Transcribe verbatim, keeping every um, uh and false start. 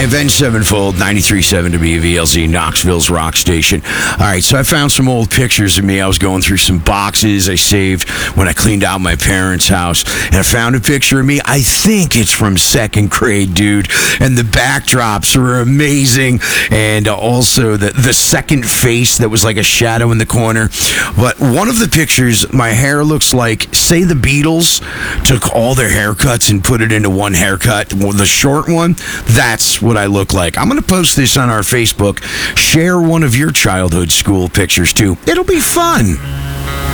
Avenged Sevenfold, ninety-three point seven W V L Z, Knoxville's rock station. All right, so I found some old pictures of me. I was going through some boxes I saved when I cleaned out my parents' house, and I found a picture of me. I think it's from second grade, dude. And the backdrops were amazing, and also the, the second face that was like a shadow in the corner. But one of the pictures, my hair looks like, say the Beatles took all their haircuts and put it into one haircut, well, the short one. That's what I look like. I'm going to post this on our Facebook. Share one of your childhood school pictures, too. It'll be fun.